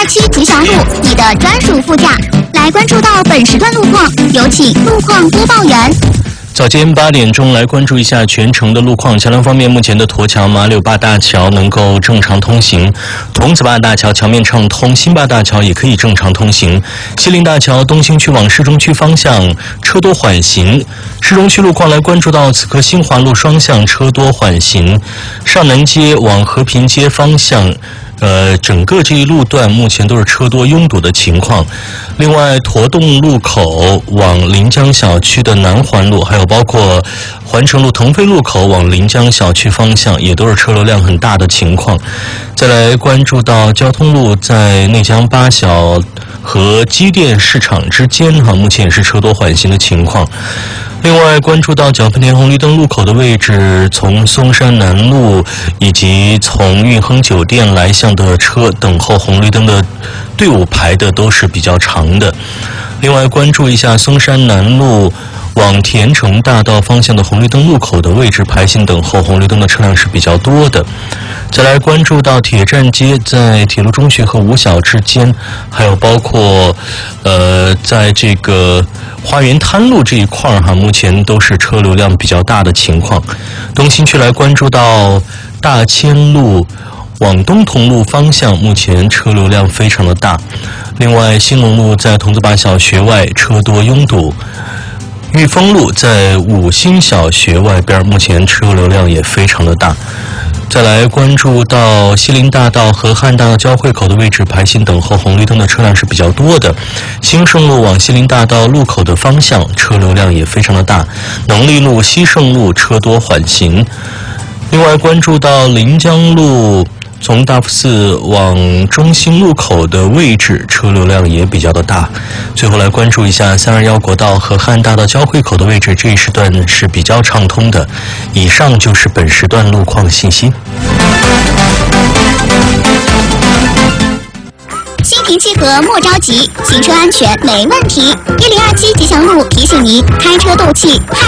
127吉祥路，你的专属副驾。来关注到本时段路况，有请路况播报员。 早间8点钟来关注一下全城的路况。桥梁方面，目前的沱桥、马柳坝大桥能够正常通行，桐子坝大桥桥面畅通，新坝大桥也可以正常通行。西陵大桥东兴区往市中区方向车多缓行。市中区路况来关注到此刻新华路双向车多缓行，上南街往和平街方向。整个这一路段目前都是车多拥堵的情况。另外，驼洞路口往临江小区的南环路，还有包括环城路腾飞路口往临江小区方向，也都是车流量很大的情况。再来关注到交通路在内江八小和机电市场之间，目前也是车多缓行的情况。另外，关注到角丰田红绿灯路口的位置，从松山南路以及从运亨酒店来向的车等候红绿灯的队伍排的都是比较长的。另外，关注一下松山南路往田城大道方向的红绿灯路口的位置排行等候红绿灯的车辆是比较多的。再来关注到铁站街在铁路中学和五小之间，还有包括在这个花园滩路这一块目前都是车流量比较大的情况。东新区来关注到大千路往东同路方向，目前车流量非常的大。另外，兴隆路在桐子坝小学外车多拥堵。裕丰路在五星小学外边，目前车流量也非常的大。再来关注到西陵大道和汉大道交汇口的位置排行等候红绿灯的车辆是比较多的。兴盛路往西陵大道路口的方向车流量也非常的大。能力路、西盛路车多缓行。另外关注到临江路从大福寺往中兴路口的位置车流量也比较的大。最后来关注一下321国道和汉大道交汇口的位置，这一时段是比较畅通的。以上就是本时段路况信息。 心平气和莫着急，行车安全没问题。1027吉祥路提醒您，开车斗气